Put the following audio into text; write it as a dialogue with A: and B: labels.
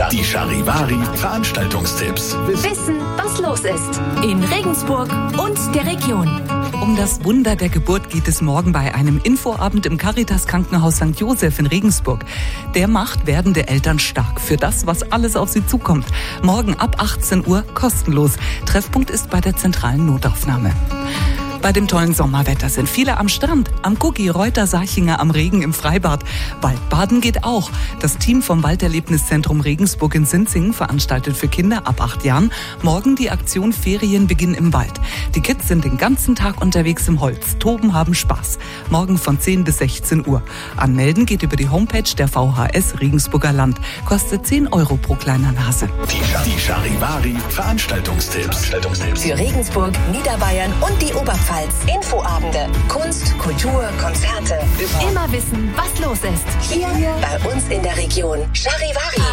A: Die Charivari Veranstaltungstipps.
B: Wissen, was los ist. In Regensburg und der Region.
C: Um das Wunder der Geburt geht es morgen bei einem Infoabend im Caritas-Krankenhaus St. Joseph in Regensburg. Der macht werdende Eltern stark für das, was alles auf sie zukommt. Morgen ab 18 Uhr kostenlos. Treffpunkt ist bei der zentralen Notaufnahme. Bei dem tollen Sommerwetter sind viele am Strand, am Cookie, Reuter, Sarchinger, am Regen, im Freibad. Waldbaden geht auch. Das Team vom Walderlebniszentrum Regensburg in Sinzingen veranstaltet für Kinder ab 8 Jahren morgen die Aktion Ferienbeginn im Wald. Die Kids sind den ganzen Tag unterwegs im Holz, toben, haben Spaß. Morgen von 10 bis 16 Uhr. Anmelden geht über die Homepage der VHS Regensburger Land. Kostet 10 € pro kleiner Nase.
A: Die Charivari Veranstaltungstipps.
B: Für Regensburg, Niederbayern und die Oberpfalz. Infoabende, Kunst, Kultur, Konzerte. Immer wissen, was los ist. Hier bei uns in der Region. Charivari.